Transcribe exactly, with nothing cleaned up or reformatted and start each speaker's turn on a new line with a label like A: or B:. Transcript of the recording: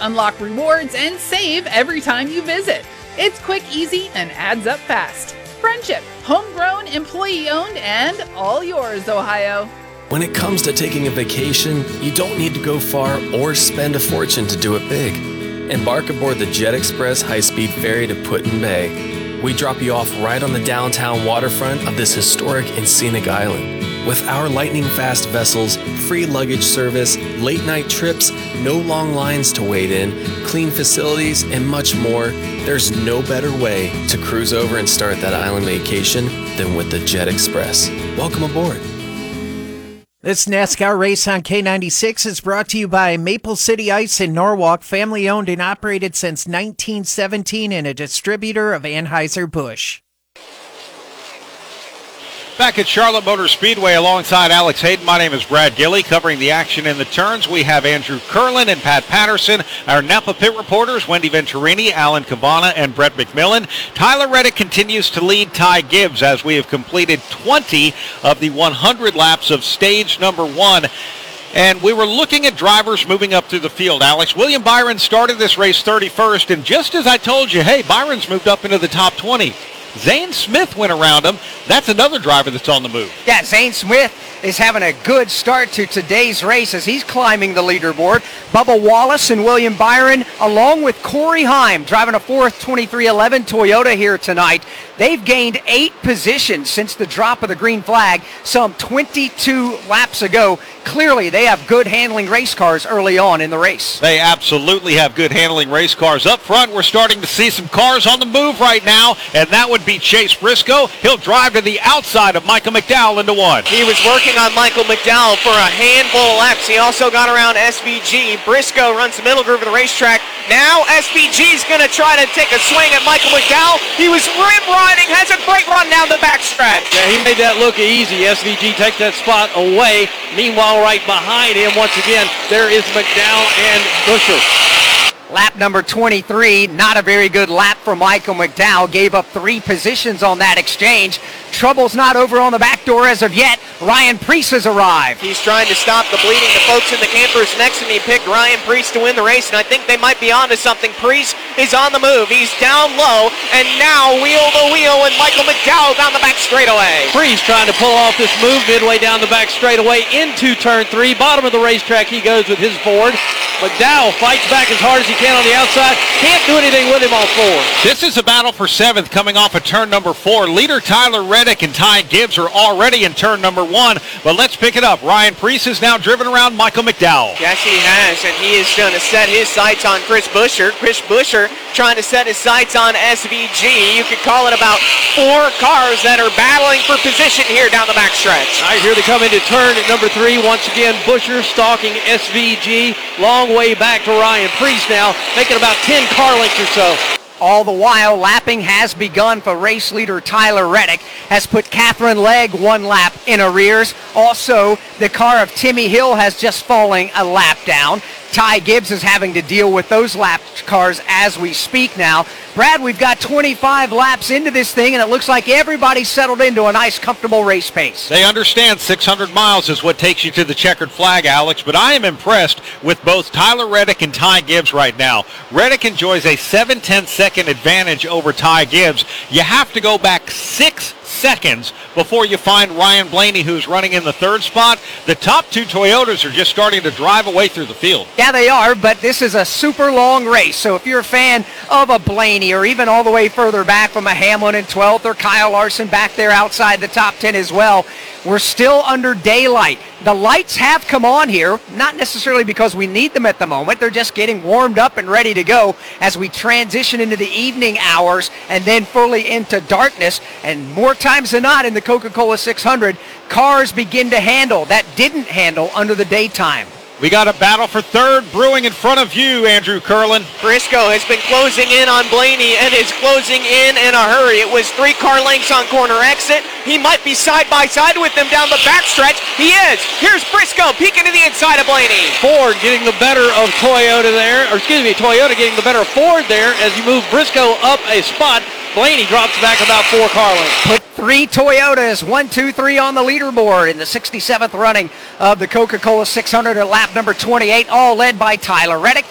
A: unlock rewards, and save every time you visit. It's quick, easy, and adds up fast. Friendship, homegrown, employee-owned, and all yours, Ohio.
B: When it comes to taking a vacation, you don't need to go far or spend a fortune to do it big. Embark aboard the Jet Express high-speed ferry to Put-in-Bay. We drop you off right on the downtown waterfront of this historic and scenic island. With our lightning-fast vessels, free luggage service, late-night trips, no long lines to wait in, clean facilities, and much more, there's no better way to cruise over and start that island vacation than with the Jet Express. Welcome aboard.
C: This NASCAR race on K ninety-six is brought to you by Maple City Ice in Norwalk, family owned and operated since nineteen seventeen and a distributor of Anheuser-Busch.
D: Back at Charlotte Motor Speedway alongside Alex Hayden, my name is Brad Gilly. Covering the action in the turns, we have Andrew Curlin and Pat Patterson. Our Napa pit reporters, Wendy Venturini, Alan Cavana, and Brett McMillan. Tyler Reddick continues to lead Ty Gibbs as we have completed twenty of the one hundred laps of stage number one. And we were looking at drivers moving up through the field. Alex, William Byron started this race thirty-first, and just as I told you, hey, Byron's moved up into the top twenty. Zane Smith went around him. That's another driver that's on the move.
E: Yeah, Zane Smith is having a good start to today's race as he's climbing the leaderboard. Bubba Wallace and William Byron, along with Corey Heim, driving a fourth twenty-three eleven Toyota here tonight. They've gained eight positions since the drop of the green flag some twenty-two laps ago. Clearly, they have good handling race cars early on in the race.
D: They absolutely have good handling race cars. Up front, we're starting to see some cars on the move right now, and that would be Chase Briscoe. He'll drive to the outside of Michael McDowell into one.
F: He was working on Michael McDowell for a handful of laps. He also got around S V G. Briscoe runs the middle groove of the racetrack. Now S V G's going to try to take a swing at Michael McDowell. He was rim riding, has a great run down the backstretch.
G: Yeah, he made that look easy. S V G takes that spot away. Meanwhile, right behind him, once again, there is McDowell and Buscher.
E: Lap number twenty-three, not a very good lap for Michael McDowell. Gave up three positions on that exchange. Trouble's not over on the back door as of yet. Ryan Preece has arrived.
F: He's trying to stop the bleeding. The folks in the campers next to me picked Ryan Preece to win the race, and I think they might be onto something. Preece is on the move. He's down low, and now wheel to wheel with Michael McDowell down the back straightaway.
G: Preece trying to pull off this move midway down the back straightaway into turn three. Bottom of the racetrack he goes with his Ford. McDowell fights back as hard as he can on the outside. Can't do anything with him on four.
D: This is a battle for seventh coming off of turn number four. Leader Tyler Reddick and Ty Gibbs are already in turn number one, but let's pick it up. Ryan Preece has now driven around Michael McDowell.
F: Yes, he has, and he is going to set his sights on Chris Buscher. Chris Buscher trying to set his sights on S V G. You could call it about four cars that are battling for position here down the backstretch.
G: All right, here they come into turn at number three. Once again, Buscher stalking S V G. Long way back to Ryan Preece now, making about ten car lengths or so.
E: All the while, lapping has begun for race leader Tyler Reddick, has put Catherine Legg one lap in arrears. Also, the car of Timmy Hill has just fallen a lap down. Ty Gibbs is having to deal with those lap cars as we speak now. Brad, we've got twenty-five laps into this thing, and it looks like everybody's settled into a nice, comfortable race pace.
D: They understand six hundred miles is what takes you to the checkered flag, Alex, but I am impressed with both Tyler Reddick and Ty Gibbs right now. Reddick enjoys a seven tenths second advantage over Ty Gibbs. You have to go back six seconds before you find Ryan Blaney, who's running in the third spot. The top two Toyotas are just starting to drive away through the field.
E: Yeah, they are, but this is a super long race, so if you're a fan of a Blaney or even all the way further back from a Hamlin in twelfth or Kyle Larson back there outside the top ten as well, we're still under daylight. The lights have come on here, not necessarily because we need them at the moment. They're just getting warmed up and ready to go as we transition into the evening hours and then fully into darkness. And more times than not in the Coca-Cola six hundred, cars begin to handle that didn't handle under the daytime.
D: We got a battle for third brewing in front of you, Andrew Curlin.
F: Briscoe has been closing in on Blaney and is closing in in a hurry. It was three car lengths on corner exit. He might be side by side with them down the backstretch. He is. Here's Briscoe peeking to the inside of Blaney.
G: Ford getting the better of Toyota there, or excuse me, Toyota getting the better of Ford there as you move Briscoe up a spot. Blaney drops back about four car lengths.
E: Put three Toyotas, one, two, three on the leaderboard in the sixty-seventh running of the Coca-Cola six hundred at lap number twenty-eight, all led by Tyler Reddick.